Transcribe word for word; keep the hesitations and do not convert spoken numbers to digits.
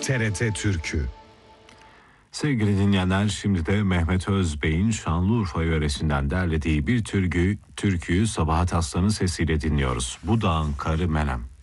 T R T Türkü. Sevgili dinleyenler, şimdi de Mehmet Özbey'in Şanlıurfa yöresinden derlediği bir türkü, türküyü Sabahat Aslan'ın sesiyle dinliyoruz. Bu dağın karı Menem.